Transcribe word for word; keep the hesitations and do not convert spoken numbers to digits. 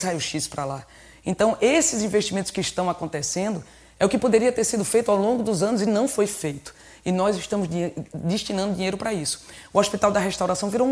raio-x para lá. Então, esses investimentos que estão acontecendo é o que poderia ter sido feito ao longo dos anos e não foi feito. E nós estamos destinando dinheiro para isso. O Hospital da Restauração virou um